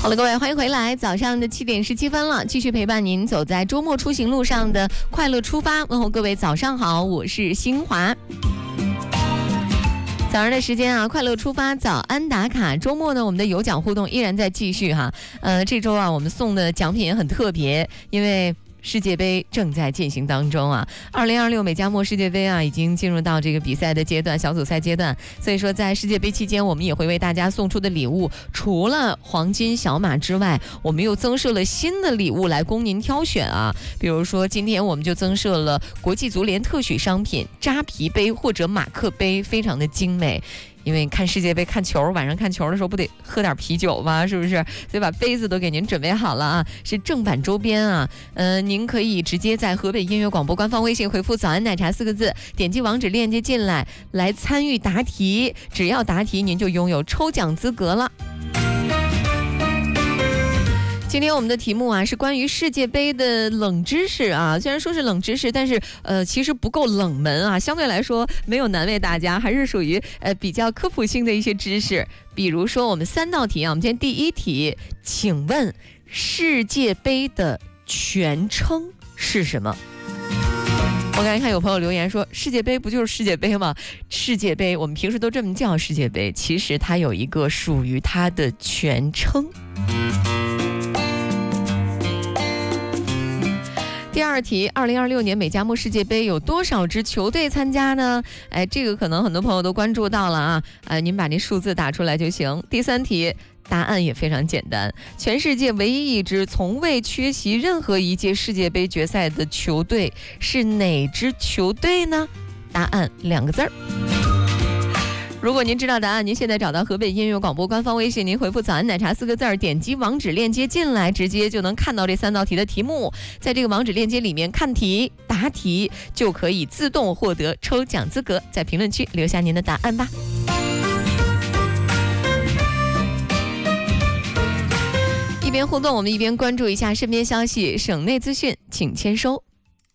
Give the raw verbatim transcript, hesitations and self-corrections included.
好了，各位，欢迎回来。早上的七点十七分了，继续陪伴您走在周末出行路上的快乐出发。问候各位早上好，我是新华。早上的时间啊，快乐出发，早安打卡。周末呢，我们的有奖互动依然在继续哈。呃，这周啊，我们送的奖品也很特别，因为世界杯正在进行当中啊，二零二六美加墨世界杯啊，已经进入到这个比赛的阶段，小组赛阶段。所以说，在世界杯期间，我们也会为大家送出的礼物，除了黄金小马之外，我们又增设了新的礼物来供您挑选啊。比如说，今天我们就增设了国际足联特许商品扎啤杯或者马克杯，非常的精美。因为看世界杯看球，晚上看球的时候不得喝点啤酒吗？是不是？所以把杯子都给您准备好了啊，是正版周边啊。呃，您可以直接在河北音乐广播官方微信回复“早安奶茶”四个字，点击网址链接进来，来参与答题。只要答题，您就拥有抽奖资格了。今天我们的题目啊是关于世界杯的冷知识啊，虽然说是冷知识，但是呃其实不够冷门啊，相对来说没有难为大家，还是属于呃比较科普性的一些知识。比如说我们三道题啊，我们今天第一题，请问世界杯的全称是什么？我刚才看有朋友留言说，世界杯不就是世界杯吗？世界杯我们平时都这么叫世界杯，其实它有一个属于它的全称。第二题，二零二六年美加墨世界杯有多少支球队参加呢？哎，这个可能很多朋友都关注到了啊，呃，您把这数字打出来就行。第三题，答案也非常简单，全世界唯一一支从未缺席任何一届世界杯决赛的球队是哪支球队呢？答案两个字儿。如果您知道答案，您现在找到河北音乐广播官方微信，您回复“早安奶茶”四个字儿，点击网址链接进来，直接就能看到这三道题的题目。在这个网址链接里面看题答题，就可以自动获得抽奖资格。在评论区留下您的答案吧。一边互动，我们一边关注一下身边消息，省内资讯请签收。